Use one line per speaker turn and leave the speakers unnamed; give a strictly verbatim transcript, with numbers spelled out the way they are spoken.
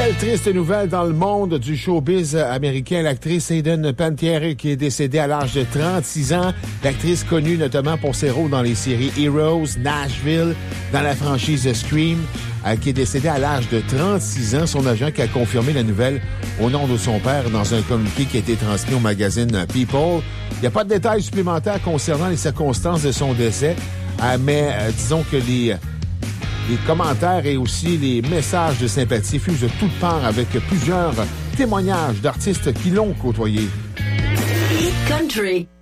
Quelle triste nouvelle dans le monde du showbiz américain. L'actrice Hayden Panettiere qui est décédée à l'âge de trente-six ans. L'actrice connue notamment pour ses rôles dans les séries Heroes, Nashville, dans la franchise Scream, euh, qui est décédée à l'âge de trente-six ans. Son agent qui a confirmé la nouvelle au nom de son père dans un communiqué qui a été transmis au magazine People. Il n'y a pas de détails supplémentaires concernant les circonstances de son décès, euh, mais euh, disons que les... Les commentaires et aussi les messages de sympathie fusent de toutes parts avec plusieurs témoignages d'artistes qui l'ont côtoyé.
Hit Country.